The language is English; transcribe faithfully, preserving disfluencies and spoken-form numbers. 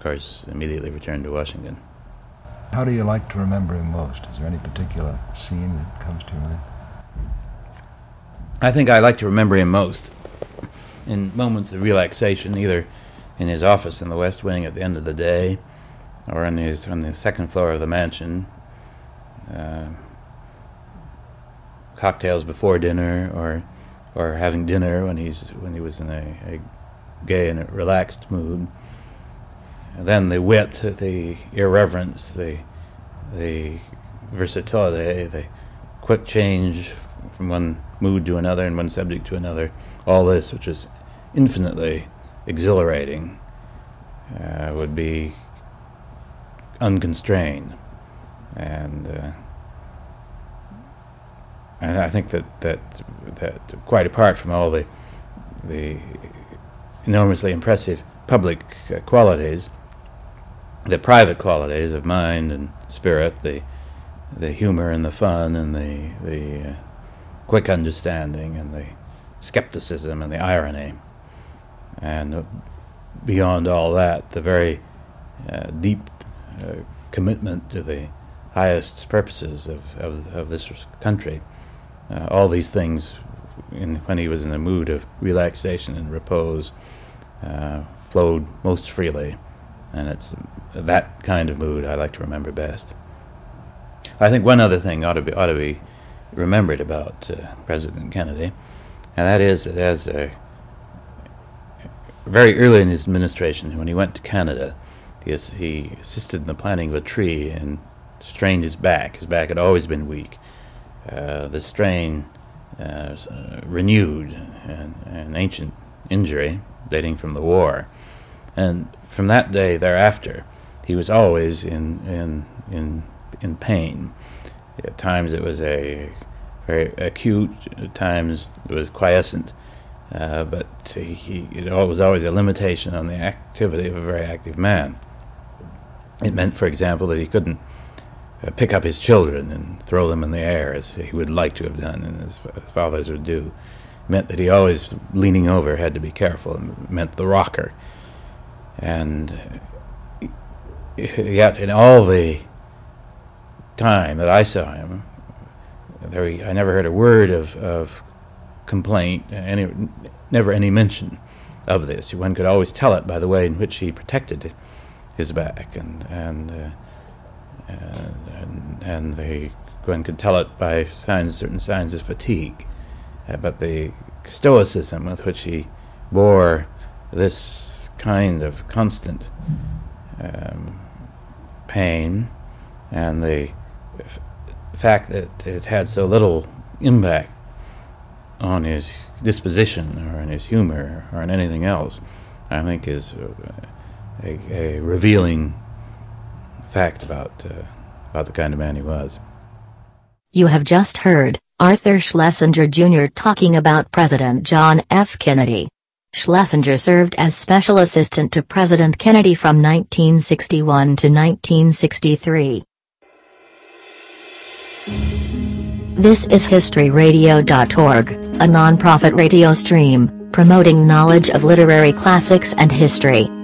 course, immediately returned to Washington. How do you like to remember him most? Is there any particular scene that comes to your mind? I think I like to remember him most in moments of relaxation, either in his office in the West Wing at the end of the day, or on his on the second floor of the mansion, uh, cocktails before dinner, or or having dinner when he's when he was in a, a gay and relaxed mood. And then the wit, the irreverence, the the versatility, the quick change from one mood to another and one subject to another, all this, which is infinitely exhilarating, uh, would be unconstrained. And uh, and I think that, that that quite apart from all the the enormously impressive public uh, qualities, the private qualities of mind and spirit, the the humor and the fun and the the uh, quick understanding and the skepticism and the irony, and uh, beyond all that, the very uh, deep uh, commitment to the highest purposes of, of, of this country. Uh, all these things, in, when he was in a mood of relaxation and repose, uh, flowed most freely, and it's that kind of mood I like to remember best. I think one other thing ought to be ought to be remembered about uh, President Kennedy, and that is that as a very early in his administration, when he went to Canada, he, as, he assisted in the planting of a tree and strained his back. His back had always been weak. Uh, the strain uh, was, uh, renewed an, an ancient injury dating from the war, and from that day thereafter, he was always in in in in pain. At times it was a very acute, at times it was quiescent, uh, but he, it was always a limitation on the activity of a very active man. It meant, for example, that he couldn't uh, pick up his children and throw them in the air as he would like to have done and as, as fathers would do. It meant that he always, leaning over, had to be careful. It meant the rocker. And yet in all the time that I saw him, there he, I never heard a word of, of complaint, any, never any mention of this. One could always tell it by the way in which he protected his back, and and uh, and, and the, one could tell it by signs, certain signs of fatigue. Uh, but the stoicism with which he bore this kind of constant um, pain, and the f- fact that it had so little impact on his disposition or on his humor or on anything else, I think is a, a revealing fact about uh, about the kind of man he was. You have just heard Arthur Schlesinger Junior talking about President John F. Kennedy. Schlesinger served as Special Assistant to President Kennedy from nineteen sixty-one to nineteen sixty-three. This is History Radio dot org, a non-profit radio stream, promoting knowledge of literary classics and history.